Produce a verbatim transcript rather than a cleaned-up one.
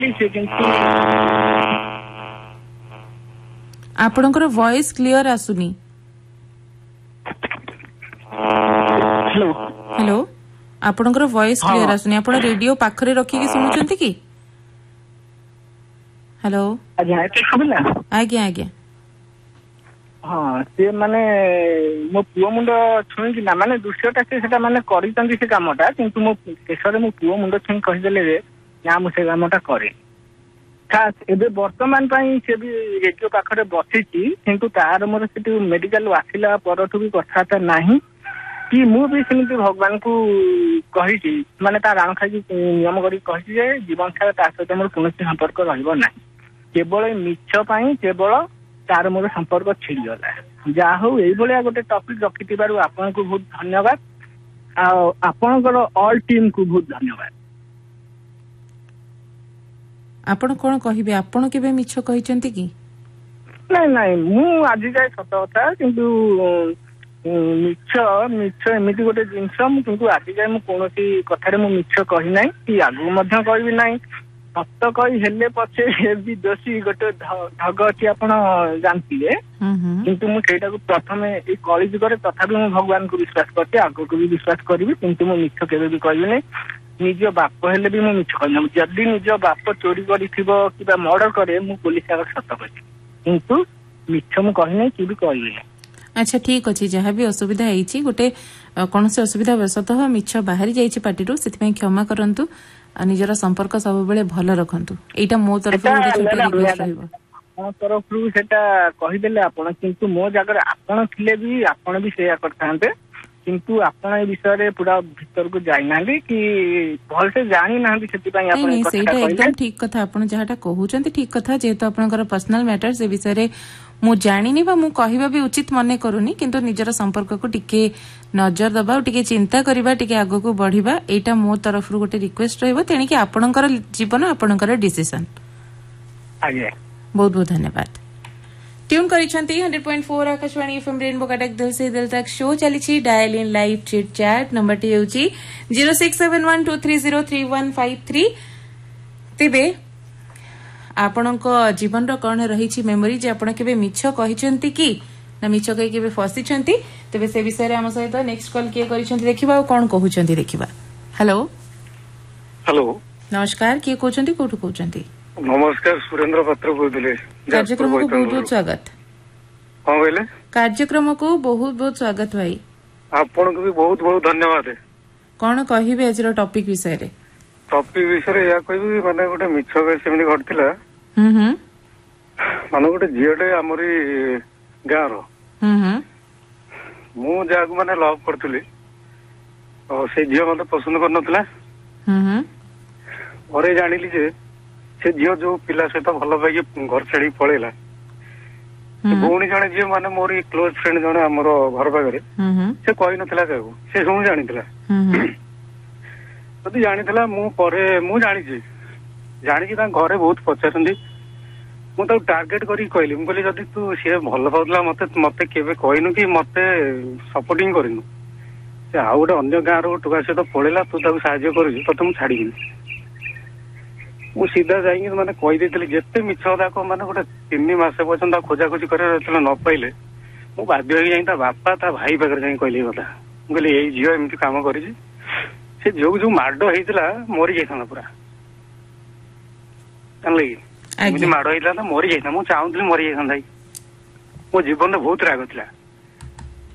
से किंतु आपणकर वॉइस क्लियर आसुनी। हेलो हेलो आपणकर वॉइस क्लियर आसुनी। आपण रेडियो पाखरे रखिकी सुनुचंती की? हेलो आज्ञा एते सुबिला? आज्ञा आज्ञा हाँ से माने मो पुओ मुंड छुई ना माने दृश्यटा से सेटा माने करितंती से कामटा किंतु मो केशरे मो पुओ मुंड छुई कहि देले जे ना मु से कामटा करे। खास एबे वर्तमान पई से भी रेडियो पाखरे बसिची किंतु तार मोर सेटू मेडिकल आसिला परठु भी कथाता नाही कि मु भी सेमिति भगवान को कहिची माने ता राण खाई नियम करी कहिची जे जीवन सारा ता सहित मोर कोनोसी संपर्क रहइबो नाही। केवल मिछ पई केवल तार मोर संपर्क छिड़गला। जहा हो एई भलिया गोटे टॉपिक रखिथिबारु आपन को बहुत धन्यवाद आ आपनकर ऑल टीम को बहुत धन्यवाद। आपण कोन कहिबे? आपण केबे मिछ कहिचंती की? नहीं नहीं मु आज जाय सत कथा किंतु मिछ मिछ एमिति गोटे जिंस मु किंतु आज जाय मु कोनोसी कथारे मु मिछ कहि नाही कि आगु मध्य कहबी नाही। सत कही हेले पछे भी दोषी गोटे ढग अच्छी आप जानते किंतु मुझे प्रथम ये कली जुगे तथापि मु भगवान को विश्वास करते आग को भी विश्वास करी किंतु मु मिछ केबे भी कहबी नहीं। निज बाप हेले भी मु मिछ कहना जदि निज बाप चोरी कर मर्डर करे मु पुलिस आगे सत कही किंतु मिछ मु कही नहीं कि भी कहबी। अच्छा ठीक अच्छे जहाँ भी असुविधा होती गोटे कौन से असुविधा वशतः मिछ बाहरी जाइए पार्टी से क्षमा करंतु निजर संपर्क सब बेले भल रखंतु। एटा मो तरफ मो तरफ सेटा कहिदेले आपण किंतु मो जगह आपण थिले भी आपण भी सेया करथांते किंतु आपण ए विषय रे पूरा भीतर को जाई नाली कि भल से जानि नांदी सेति पई आपण कथा एकदम ठीक कथा आपण जहाटा कहउचंती ठीक कथा जेतो आपनकर पर्सनल मैटर से विषय रे मु जानिनी बा मु कहिबा भी उचित मने करूनी किंतु निजर संपर्क को टिके नजर दबा टिके चिंता करबा टिके आगो को बढ़िबा एटा मो तरफ रु गोटे रिक्वेस्ट रहबो तेणी कि आपनकर जीवन आपनकर डिसीजन। आगे बहुत बहुत धन्यवाद। Tune करिसंती hundred point four Akashvani FM rainbow Cuttack दिल से दिल तक show चलीछि dial in live chit chat number T होछि zero six seven one two three zero three one five three. तेबे आपणक जीवन रो कौन रही मेमोरी जे आपण केबे मिछ कहिसंती कि ना मिछ कहि केबे फसिसंती तेबे से विषय रे हम सहित नेक्स्ट कॉल किए करिसंती देखिबा और कोन कहउचंती देखिबा। हेलो हेलो नमस्कार किए कहउचंती कोठु कहउचंती? नमस्कार सुरेंद्र पात्र बोलले कार्यक्रम को बहुत बहुत स्वागत। हां बोले कार्यक्रम को बहुत बहुत स्वागत भाई। आपन को भी बहुत बहुत धन्यवाद। कोन कहिबे आज रो टॉपिक विषय रे? टॉपिक विषय या कहबी माने गोटे मिछ सेमनी घटतिला हम हम माने गोटे झियोटे हमरी गाँ रो हम हम मु जाग माने लव करथली और से झियो मते पसंद कर नथला हम हम और जानिली जे से झियो जो पिला सहित भल पाई घर छाड़ी पळेला भौणी जने झियो माने मोर क्लोज फ्रेंड जने हमर घर पाखरे से कहि नथला काहू से सब जानितला जदि जानितला मु परे मु जानि छी जानि कि ता घरे बहुत पचारंदी मु तो टार्गेट करी कहली मु कहली जदि तू से भल पाउतला मते मते केबे कहिनु कि मते सपोर्टिंग करिनु से आ गोटे अन्य गाँ रो टुका सहित पळेला तू ताको साहाय्य करू तते मु छाड़ी मु सीधा जाइए मैंने कही देती जिते मिछ को मैंने गोटे तीन मस पर्यटन खोजा खोजी कर न पाइले मु बाध्य हो जाई बापा ता भाई पाखे जाई कहली कथा मुझे यही झील एमती काम कर झील जो माड़ होता मरी जाता पूरा जानल कि माड़ होता मरी जाता मुझे चाहूली मरी जाता मो जीवन बहुत राग था